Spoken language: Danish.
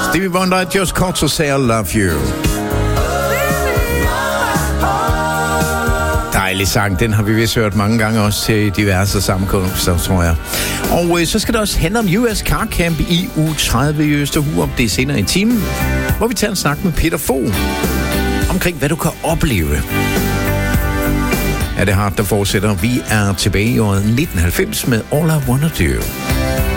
Stevie Wonder, Just Called to Say I Love You. Dejlig sang, den har vi vist hørt mange gange også til diverse sammenkomster, tror jeg. Og så skal det også handle om US Car Camp i uge 30 i Østerhurup. Det er senere i timen, hvor vi tager en snak med Peter Fogh omkring, hvad du kan opleve. Ja, det er Heart, der fortsætter. Vi er tilbage i året 1990 med All I Wanna Do.